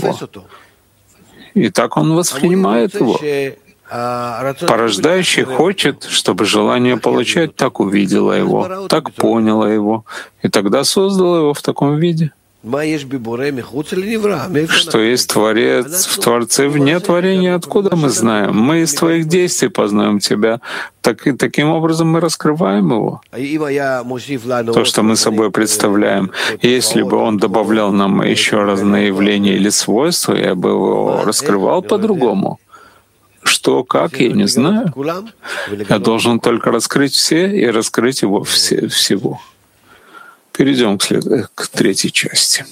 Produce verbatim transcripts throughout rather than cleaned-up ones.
его. И так он воспринимает его. Порождающий хочет, чтобы желание получать так увидело его, так поняло его, и тогда создало его в таком виде. Что есть Творец в Творце вне творения, откуда мы знаем? Мы из Твоих действий познаем Тебя. Так, и таким образом мы раскрываем его. То, что мы собой представляем. Если бы Он добавлял нам еще разные явления или свойства, я бы его раскрывал по-другому. Что, как, я не знаю. Я должен только раскрыть все и раскрыть его все, всего. Перейдем к, след... к третьей части.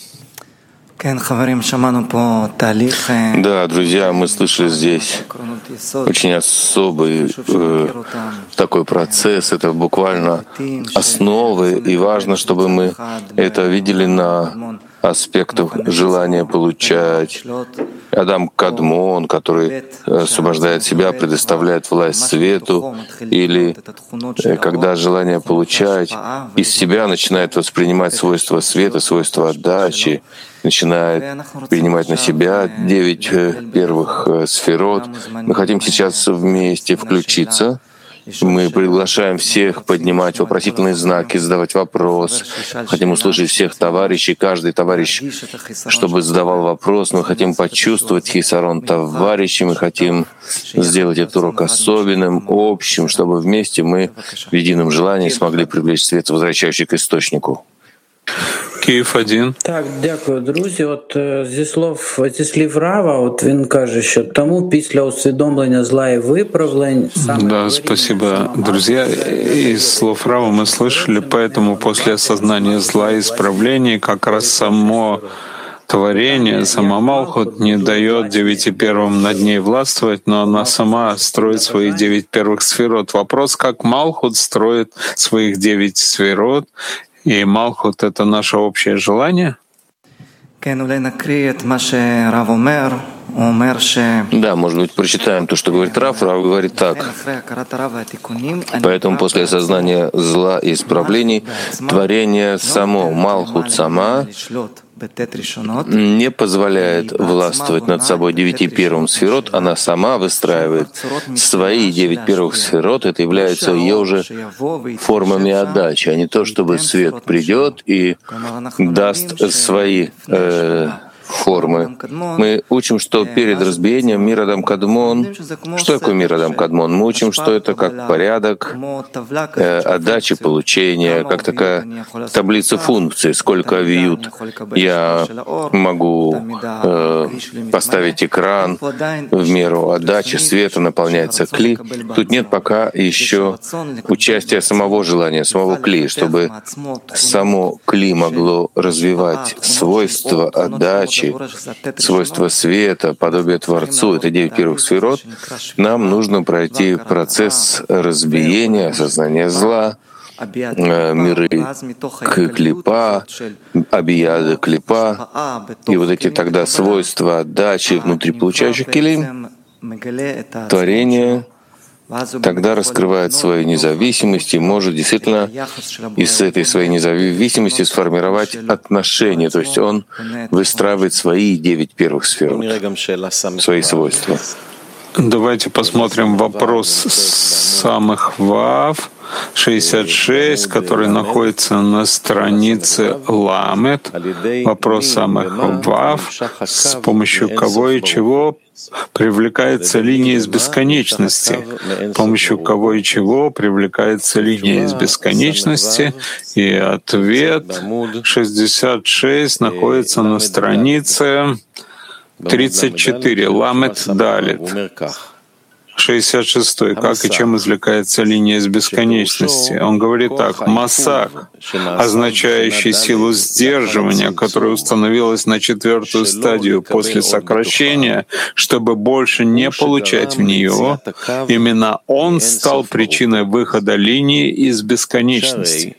Да, друзья, мы слышали здесь очень особый э, такой процесс. Это буквально основы, и важно, чтобы мы это видели на аспектах желания получать. Адам Кадмон, который освобождает себя, предоставляет власть свету, или когда желание получать из себя начинает воспринимать свойства света, свойства отдачи, начинает принимать на себя девять первых сферот. Мы хотим сейчас вместе включиться. Мы приглашаем всех поднимать вопросительные знаки, задавать вопрос. Хотим услышать всех товарищей, каждый товарищ, чтобы задавал вопрос. Мы хотим почувствовать хисарон товарищей, мы хотим сделать этот урок особенным, общим, чтобы вместе мы в едином желании смогли привлечь свет, возвращающий к источнику. Київ один. Так, дякую, друзі. От зі слов зі слів Рава, от він каже, що тому після усвідомлення зла і виправлень саме... Да, спасибо, друзья. Из слов Рава мы слышали, поэтому после осознания зла и исправлений как раз само творение, сама Малхут не дает девяти первым над ней властвовать, но она сама строит свои девять первых сферот. Вопрос, как Малхут строит своих девять сферот, и Малхут — это наше общее желание? Да, может быть, прочитаем то, что говорит Рав. Рав говорит так. Поэтому после осознания зла и исправлений творение само, Малхут сама, не позволяет властвовать над собой девяти первым сферот, она сама выстраивает свои девять первых сферот, это является ее уже формами отдачи, а не то, чтобы свет придет и даст свои э, формы. Мы учим, что перед разбиением мир Адам Кадмон. Что такое мир Адам Кадмон? Мы учим, что это как порядок э, отдачи, получения, как такая таблица функций, сколько вьют я могу э, поставить экран в меру отдачи света, наполняется кли. Тут нет пока еще участия самого желания, самого кли, чтобы само кли могло развивать свойства отдачи, свойства света, подобие Творцу, это девять первых сферот, нам нужно пройти процесс разбиения, осознания зла, миры клипа, абияда клипа, и вот эти тогда свойства отдачи внутри получающих килим, творение тогда раскрывает свою независимость и может действительно из этой своей независимости сформировать отношения. То есть он выстраивает свои девять первых сфер, свои свойства. Давайте посмотрим вопрос самых Вав шестьдесят шесть, который находится на странице Ламет. Вопрос самых Вав, с помощью кого и чего привлекается линия из бесконечности, с помощью кого и чего привлекается линия из бесконечности, и ответ шестьдесят шесть находится на странице тридцать четыре, Ламет Далит. шестьдесят шестой. Как и чем извлекается линия из бесконечности? Он говорит так. Масах, означающий силу сдерживания, которая установилась на четвертую стадию после сокращения, чтобы больше не получать в нее, именно он стал причиной выхода линии из бесконечности.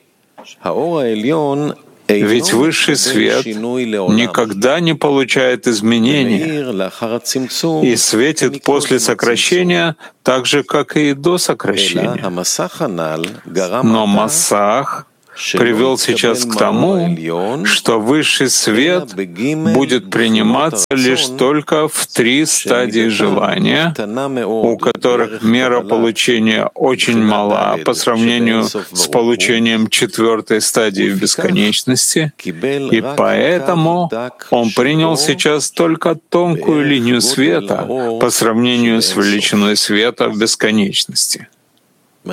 Ведь высший свет никогда не получает изменений и светит после сокращения так же, как и до сокращения. Но Масах привел сейчас к тому, что высший свет будет приниматься лишь только в три стадии желания, у которых мера получения очень мала по сравнению с получением четвертой стадии в бесконечности, и поэтому он принял сейчас только тонкую линию света по сравнению с величиной света в бесконечности. То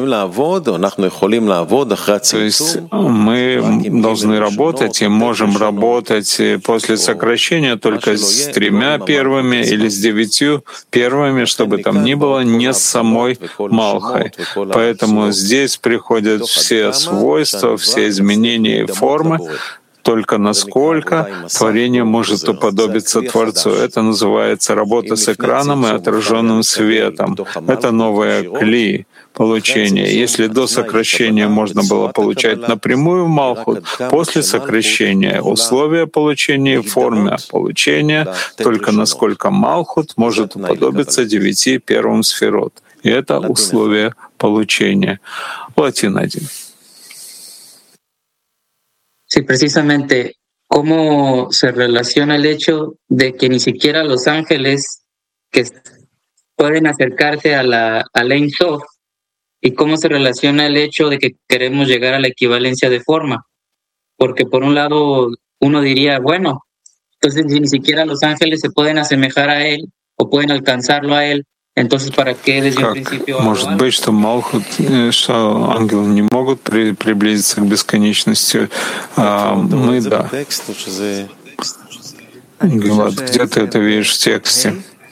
есть мы должны работать и можем работать после сокращения только с тремя первыми или с девятью первыми, чтобы там ни было, не с самой Малхой. Поэтому здесь приходят все свойства, все изменения и формы, только насколько творение может уподобиться Творцу. Это называется работа с экраном и отраженным светом. Это новая кли получения. Если до сокращения можно было получать напрямую в Малхут, после сокращения условия получения и формы получения, только насколько Малхут может уподобиться девяти первым сферот. И это условие получения. Латин один. Sí, precisamente, cómo se relaciona el hecho de que ni siquiera los ángeles que pueden acercarse a la al Ein Sof, y cómo se relaciona el hecho de que queremos llegar a la equivalencia de forma. Porque por un lado uno diría, bueno, entonces si ni siquiera los ángeles se pueden asemejar a él o pueden alcanzarlo a él, entonces, ¿para qué desde un principio? Может быть, что Малхут, что ангелы не могут при, приблизиться к бесконечности, а мы, да. Гилад, где ты это видишь в тексте?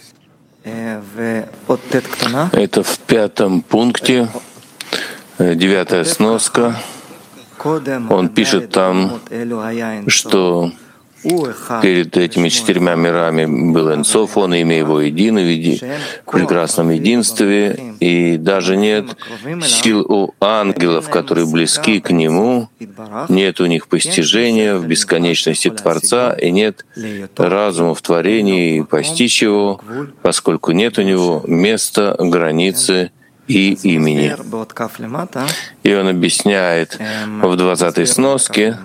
Это в пятом пункте, девятая сноска. Он пишет там, что перед этими четырьмя мирами был Эйн Соф, он, имя его едино, в прекрасном единстве, и даже нет сил у ангелов, которые близки к нему, нет у них постижения в бесконечности Творца, и нет разума в творении постичь его, поскольку нет у него места, границы и имени. И он объясняет в двадцатой сноске,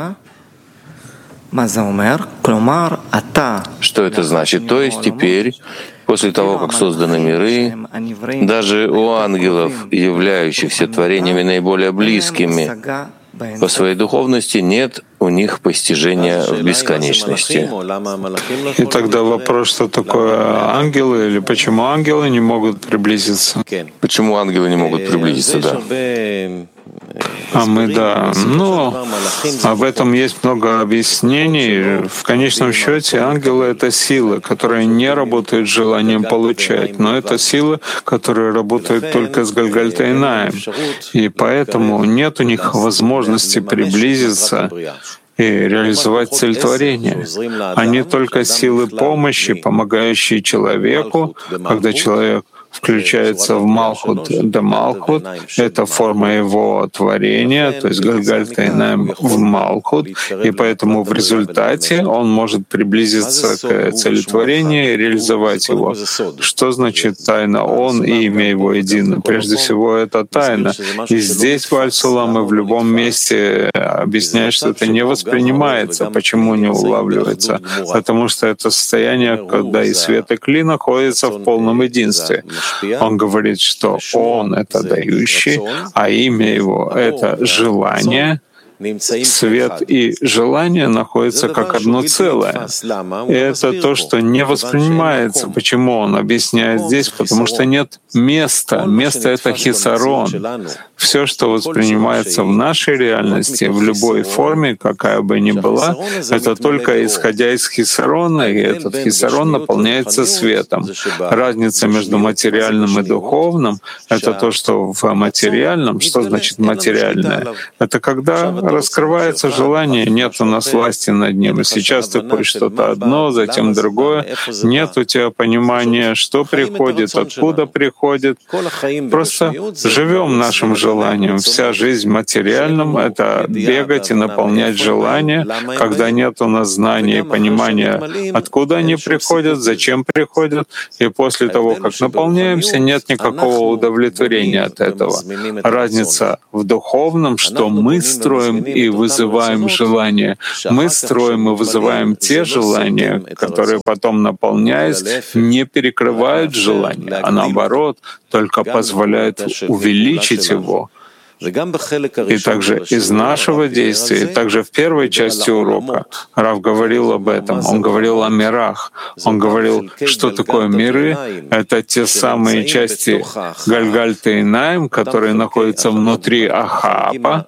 что это значит? То есть теперь, после того, как созданы миры, даже у ангелов, являющихся творениями наиболее близкими по своей духовности, нет у них постижения в бесконечности. И тогда вопрос, что такое ангелы, или почему ангелы не могут приблизиться? Почему ангелы не могут приблизиться, да? А мы, да. Но об этом есть много объяснений. В конечном счете ангелы — это силы, которые не работают с желанием получать, но это силы, которые работают только с Гальгальта-Инаем. И поэтому нет у них возможности приблизиться и реализовать цель творения. Они только силы помощи, помогающие человеку, когда человек включается в Малхут да Малхут, это форма его творения, то есть Гальгальта-Инаем в Малхут, и поэтому в результате он может приблизиться к цели творения и реализовать его. Что значит тайна он и имя его едино? Прежде всего, это тайна. И здесь в Аль-Суламе в любом месте объясняет, что это не воспринимается. Почему не улавливается? Потому что это состояние, когда и свет, и кли находятся в полном единстве. Он говорит, что Он — это дающий, а имя Его — это желание. Свет и желание находятся как одно целое. И это то, что не воспринимается. Почему он объясняет здесь? Потому что нет места. Место — это хисарон. Все, что воспринимается в нашей реальности, в любой форме, какая бы ни была, это только исходя из хисарона, и этот хисарон наполняется светом. Разница между материальным и духовным — это то, что в материальном, что значит материальное? Это когда раскрывается желание, нет у нас власти над ним. И сейчас ты хочешь что-то одно, затем другое. Нет у тебя понимания, что приходит, откуда приходит. Просто живем нашим желанием, желанием. Вся жизнь в материальном — это бегать и наполнять желания, когда нет у нас знания и понимания, откуда они приходят, зачем приходят, и после того, как наполняемся, нет никакого удовлетворения от этого. Разница в духовном, что мы строим и вызываем желания. Мы строим и вызываем те желания, которые потом, наполняясь, не перекрывают желания, а наоборот, только позволяют увеличить его. И также из нашего действия, и также в первой части урока Рав говорил об этом. Он говорил о мирах. Он говорил, что такое миры. Это те самые части Гальгальта и Наим, которые находятся внутри Ахапа,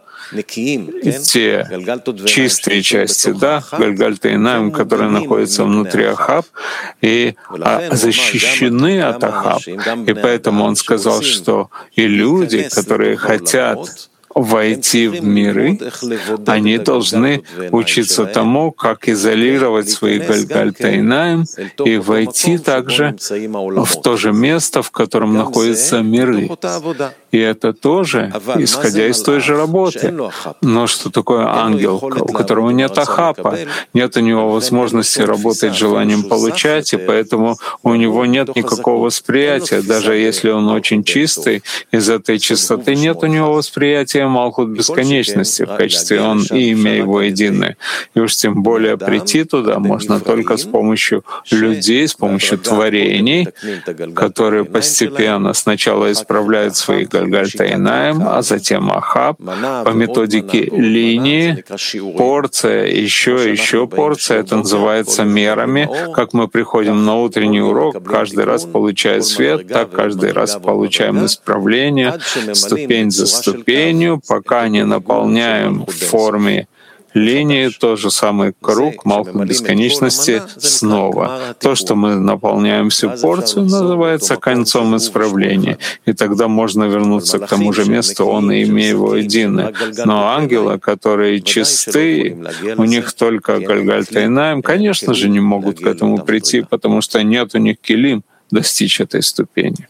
те чистые части, да, Гальгальта и Наим, которые находятся внутри Ахап и защищены от Ахап. И поэтому он сказал, что и люди, которые хотят войти в миры, они должны учиться тому, как изолировать свои Гальгальта и Наим и войти также в то же место, в котором находятся миры. И это тоже, исходя из той же работы. Но что такое ангел, у которого нет Ахапа, нет у него возможности работать желанием получать, и поэтому у него нет никакого восприятия. Даже если он очень чистый, из этой чистоты нет у него восприятия Малхут бесконечности в качестве он и имя его единое. И уж тем более прийти туда можно только с помощью людей, с помощью творений, которые постепенно сначала исправляют свои Гальгальта и Наим, а затем Ахап по методике линии, порция, еще еще порция. Это называется мерами. Как мы приходим на утренний урок, каждый раз получая свет, так каждый раз получаем исправление, ступень за ступенью, пока не наполняем в форме линии, тот же самый круг Малхут бесконечности снова. То, что мы наполняем всю порцию, называется концом исправления. И тогда можно вернуться к тому же месту, он и имея его единое. Но ангелы, которые чисты, у них только Гальгальта и Наим, конечно же, не могут к этому прийти, потому что нет у них килим достичь этой ступени.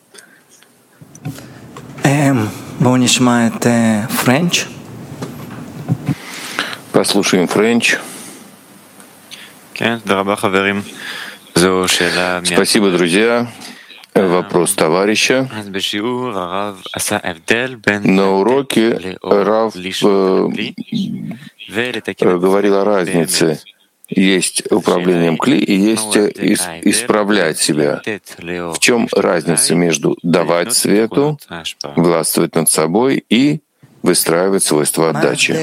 Френч. Послушаем Френч. Спасибо, друзья. Вопрос товарища. На уроке Рав говорил о разнице. Есть управлением кли и есть исправлять себя. В чем разница между давать свету, властвовать над собой и выстраивать свойства отдачи?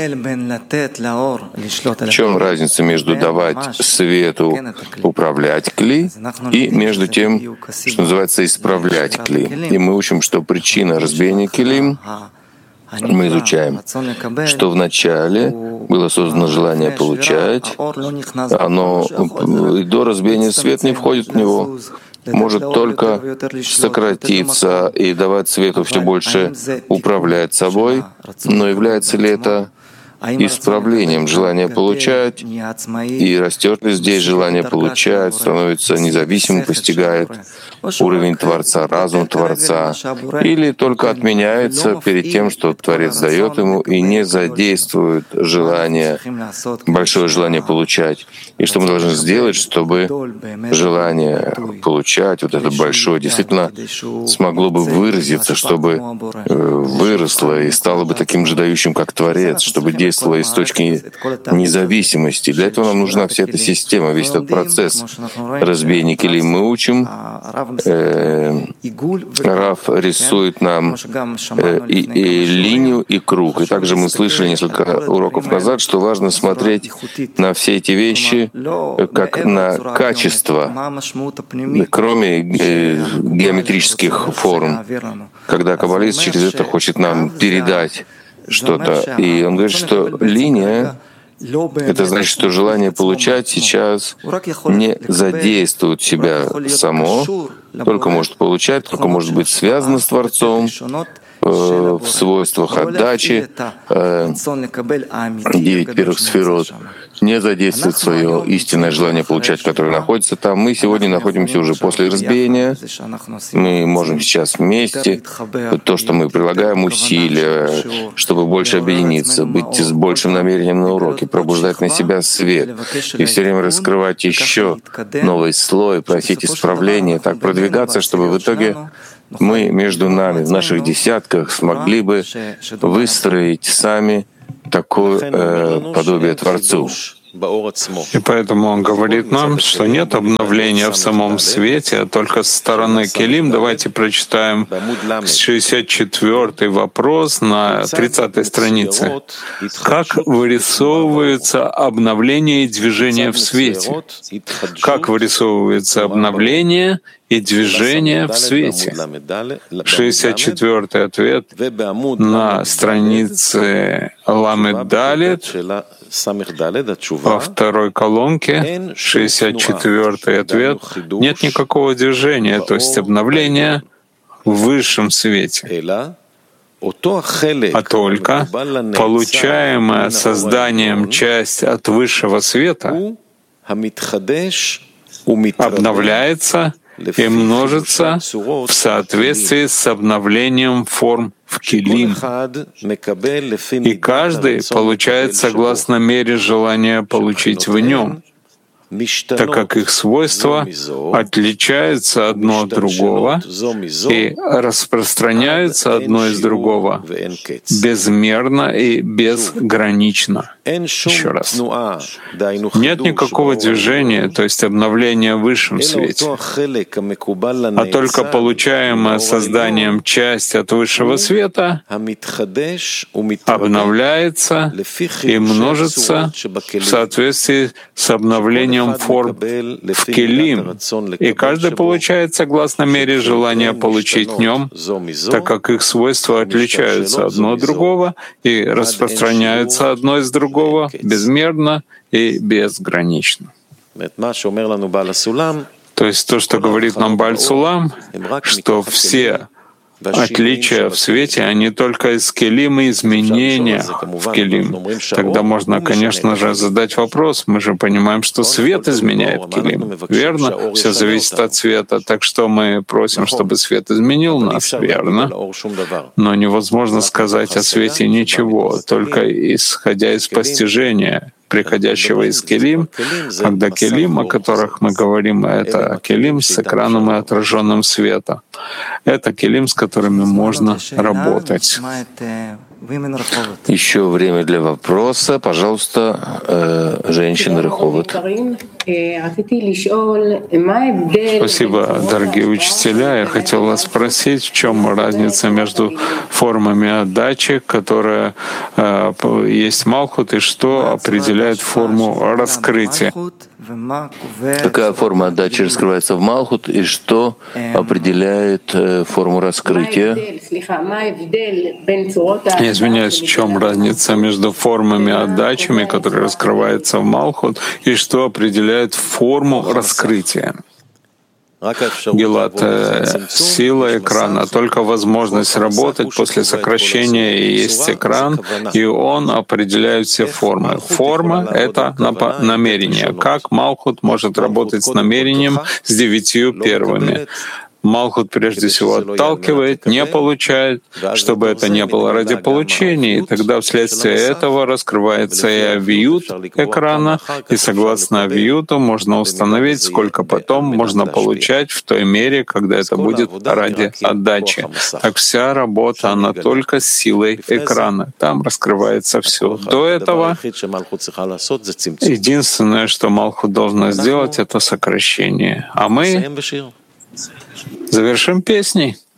В чем разница между давать свету, управлять кли, и между тем, что называется исправлять кли? И мы учим, что причина разбиения килим, мы изучаем, что вначале было создано желание получать, оно и до разбиения свет не входит в него, может только сократиться и давать свету все больше управлять собой, но является ли это исправлением желания получать, и растет ли здесь желание получать, становится независимым, постигает уровень Творца, разум Творца, или только отменяется перед тем, что Творец дает ему, и не задействует желание, большое желание получать. И что мы должны сделать, чтобы желание получать, вот это большое, действительно смогло бы выразиться, чтобы выросло и стало бы таким же дающим, как Творец, чтобы действовало из точки независимости. Для этого нам нужна вся эта система, весь этот процесс разбиения килим. Мы учим, э, Рав рисует нам э, и, и линию, и круг. И также мы слышали несколько уроков назад, что важно смотреть на все эти вещи как на качество, кроме э, геометрических форм. Когда каббалист через это хочет нам передать что-то. И он говорит, что линия — это значит, что желание получать сейчас не задействует себя само, только может получать, только может быть связано с Творцом в свойствах отдачи, девять первых сферот, не задействует свое истинное желание получать, которое находится там. Мы сегодня находимся уже после разбиения. Мы можем сейчас вместе, то, что мы прилагаем усилия, чтобы больше объединиться, быть с большим намерением на уроке, пробуждать на себя свет и все время раскрывать еще новый слой, просить исправления, так продвигаться, чтобы в итоге мы между нами, в наших десятках, смогли бы выстроить сами такое э, подобие Творцу. И поэтому он говорит нам, что нет обновления в самом свете, а только с стороны Келим. Давайте прочитаем шестьдесят четвёртый вопрос на тридцатой странице. Как вырисовывается обновление и движение в свете? Как вырисовывается обновление и движение в свете? шестьдесят четвёртый ответ на странице Ламед Далет, во второй колонке, шестьдесят четвёртый ответ. Нет никакого движения, то есть обновления в высшем свете, а только получаемая созданием часть от высшего света обновляется и множится в соответствии с обновлением форм в Келим. И каждый получает согласно мере желания получить в нем, так как их свойства отличаются одно от другого и распространяются одно из другого безмерно и безгранично. Еще раз. Нет никакого движения, то есть обновления в высшем свете, а только получаемая созданием часть от высшего света обновляется и множится в соответствии с обновлением форм в Келим, и каждый получает согласно мере желания получить в нем, так как их свойства отличаются одно от другого и распространяются одно из другого безмерно и безгранично. То есть то, что говорит нам Бааль Сулам, что все отличия в свете, они только из Келим и изменения в Келим. Тогда можно, конечно же, задать вопрос. Мы же понимаем, что свет изменяет Келим, верно? Все зависит от света. Так что мы просим, чтобы свет изменил нас, верно? Но невозможно сказать о свете ничего, только исходя из постижения, приходящего из Келим, когда Келим, о которых мы говорим, это Келим с экраном и отраженным света. Это Келим, с которыми можно работать. Еще время для вопроса. Пожалуйста, э, женщина Реховод. Спасибо, дорогие учителя. Я хотел вас спросить, в чем разница между формами отдачи, которая э, есть Малхут, и что определяет форму раскрытия? Какая форма отдачи раскрывается в Малхут, и что определяет э, форму раскрытия? Я извиняюсь, в чем разница между формами отдачами, которые раскрываются в Малхут, и что определяет форму раскрытия? Гилат, э, сила экрана, только возможность работать после сокращения и есть экран, и он определяет все формы. Форма — это намерение. Как Малхут может работать с намерением с девятью первыми? Малхут прежде всего отталкивает, не получает, чтобы это не было ради получения, и тогда вследствие этого раскрывается и авиют экрана, и согласно авиюту можно установить, сколько потом можно получать в той мере, когда это будет ради отдачи. Так вся работа, она только с силой экрана. Там раскрывается все. До этого единственное, что Малхут должна сделать, это сокращение. А мы завершим песней.